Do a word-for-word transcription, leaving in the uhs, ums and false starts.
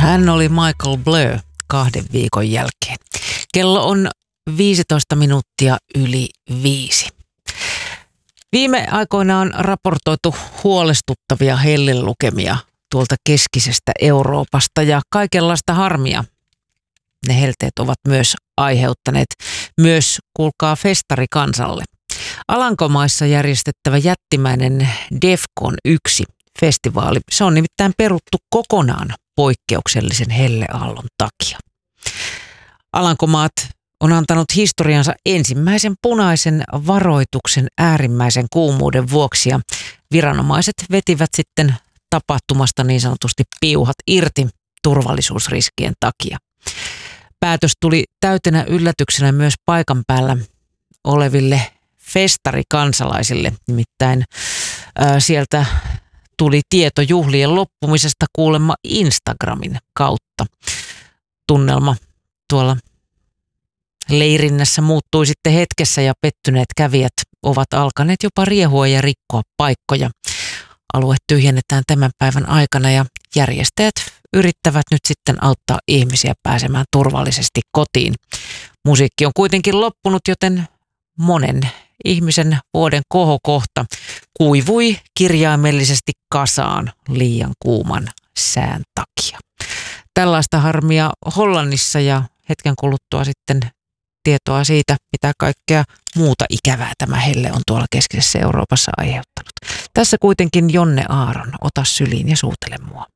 Hän oli Michael Blur kahden viikon jälkeen. Kello on viisitoista minuuttia yli viisi. Viime aikoina on raportoitu huolestuttavia hellelukemia tuolta keskisestä Euroopasta ja kaikenlaista harmia. Ne helteet ovat myös aiheuttaneet myös, kuulkaa, festarikansalle. Alankomaissa järjestettävä jättimäinen Defcon yksi -festivaali, se on nimittäin peruttu kokonaan poikkeuksellisen helleaallon takia. Alankomaat on antanut historiansa ensimmäisen punaisen varoituksen äärimmäisen kuumuuden vuoksi ja viranomaiset vetivät sitten tapahtumasta niin sanotusti piuhat irti turvallisuusriskien takia. Päätös tuli täytenä yllätyksenä myös paikan päällä oleville festarikansalaisille, nimittäin ää, sieltä tuli tieto juhlien loppumisesta kuulemma Instagramin kautta. Tunnelma tuolla leirinnässä muuttui sitten hetkessä ja pettyneet kävijät ovat alkaneet jopa riehua ja rikkoa paikkoja. Alue tyhjennetään tämän päivän aikana ja järjestäjät yrittävät nyt sitten auttaa ihmisiä pääsemään turvallisesti kotiin. Musiikki on kuitenkin loppunut, joten monen ihmisen vuoden kohokohta kuivui kirjaimellisesti kasaan liian kuuman sään takia. Tällaista harmia Hollannissa ja hetken kuluttua sitten tietoa siitä, mitä kaikkea muuta ikävää tämä helle on tuolla keskisessä Euroopassa aiheuttanut. Tässä kuitenkin Jonne Aaron, ota syliin ja suutele mua.